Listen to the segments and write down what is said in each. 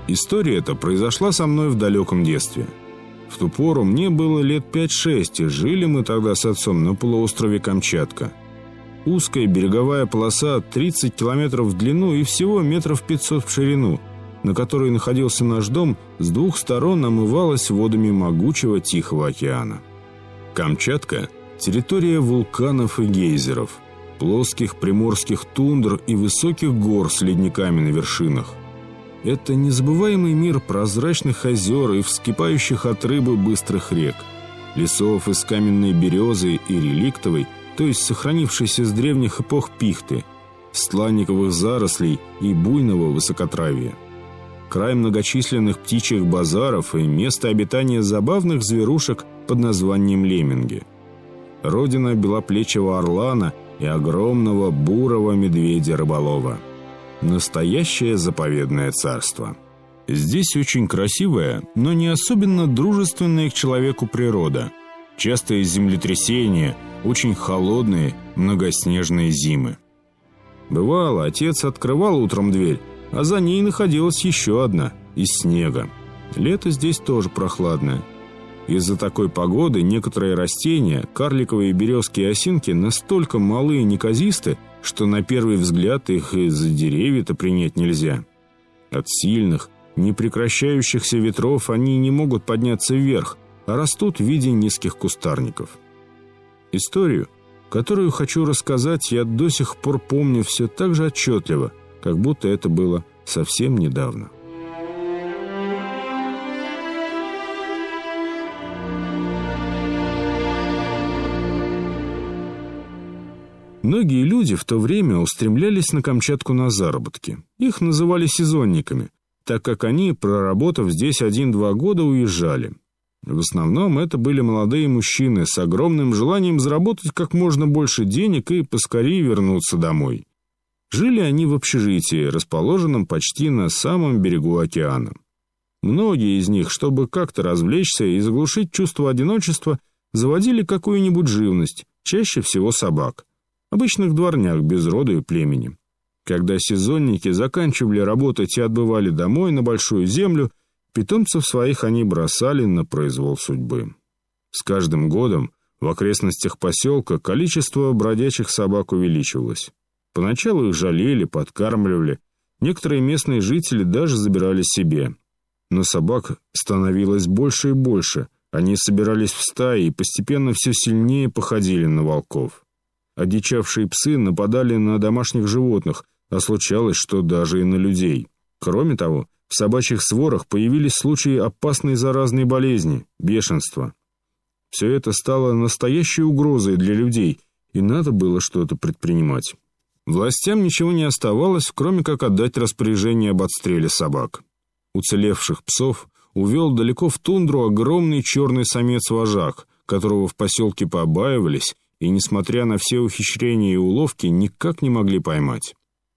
История эта произошла со мной в далеком детстве. В ту пору мне было лет 5-6, и жили мы тогда с отцом на полуострове Камчатка. Узкая береговая полоса 30 километров в длину и всего метров 500 в ширину, на которой находился наш дом, с двух сторон омывалась водами могучего Тихого океана. Камчатка – территория вулканов и гейзеров, плоских приморских тундр и высоких гор с ледниками на вершинах. Это незабываемый мир прозрачных озер и вскипающих от рыбы быстрых рек, лесов из каменной березы и реликтовой, то есть сохранившейся с древних эпох пихты, стланниковых зарослей и буйного высокотравья. Край многочисленных птичьих базаров и место обитания забавных зверушек под названием лемминги. Родина белоплечего орлана и огромного бурого медведя-рыболова. Настоящее заповедное царство. Здесь очень красивая, но не особенно дружественная к человеку природа. Частые землетрясения, очень холодные, многоснежные зимы. Бывало, отец открывал утром дверь, а за ней находилась еще одна, из снега. Лето здесь тоже прохладное. Из-за такой погоды некоторые растения, карликовые березки и осинки, настолько малы и неказисты, что на первый взгляд их и за деревья-то принять нельзя. От сильных, непрекращающихся ветров они не могут подняться вверх, а растут в виде низких кустарников. Историю, которую хочу рассказать, я до сих пор помню все так же отчетливо, как будто это было совсем недавно. Многие люди в то время устремлялись на Камчатку на заработки. Их называли сезонниками, так как они, проработав здесь 1-2 года, уезжали. В основном это были молодые мужчины с огромным желанием заработать как можно больше денег и поскорее вернуться домой. Жили они в общежитии, расположенном почти на самом берегу океана. Многие из них, чтобы как-то развлечься и заглушить чувство одиночества, заводили какую-нибудь живность, чаще всего собак. Обычных дворняг без рода и племени. Когда сезонники заканчивали работать и отбывали домой на большую землю, питомцев своих они бросали на произвол судьбы. С каждым годом в окрестностях поселка количество бродячих собак увеличивалось. Поначалу их жалели, подкармливали, некоторые местные жители даже забирали себе. Но собак становилось больше и больше, они собирались в стаи и постепенно все сильнее походили на волков. Одичавшие псы нападали на домашних животных, а случалось, что даже и на людей. Кроме того, в собачьих сворах появились случаи опасной заразной болезни – бешенства. Все это стало настоящей угрозой для людей, и надо было что-то предпринимать. Властям ничего не оставалось, кроме как отдать распоряжение об отстреле собак. Уцелевших псов увел далеко в тундру огромный черный самец-вожак, которого в поселке побаивались, и, несмотря на все ухищрения и уловки, никак не могли поймать.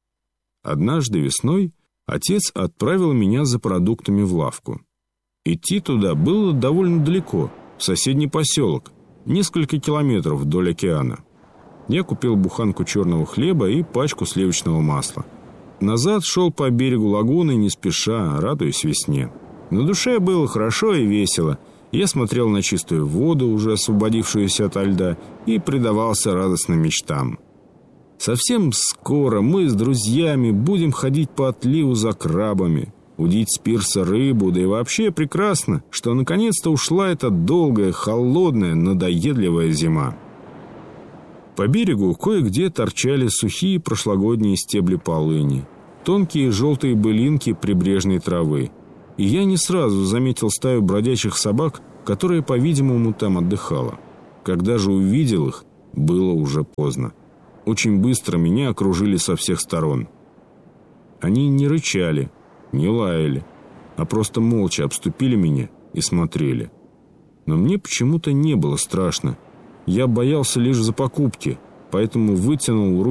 Однажды весной отец отправил меня за продуктами в лавку. Идти туда было довольно далеко, в соседний поселок, несколько километров вдоль океана. Я купил буханку черного хлеба и пачку сливочного масла. Назад шел по берегу лагуны не спеша, радуясь весне. На душе было хорошо и весело. Я смотрел на чистую воду, уже освободившуюся ото льда, и предавался радостным мечтам. Совсем скоро мы с друзьями будем ходить по отливу за крабами, удить с пирса рыбу, да и вообще прекрасно, что наконец-то ушла эта долгая, холодная, надоедливая зима. По берегу кое-где торчали сухие прошлогодние стебли полыни, тонкие желтые былинки прибрежной травы. И я не сразу заметил стаю бродячих собак, которая, по-видимому, там отдыхала. Когда же увидел их, было уже поздно. Очень быстро меня окружили со всех сторон. Они не рычали, не лаяли, а просто молча обступили меня и смотрели. Но мне почему-то не было страшно. Я боялся лишь за покупки, поэтому вытянул руки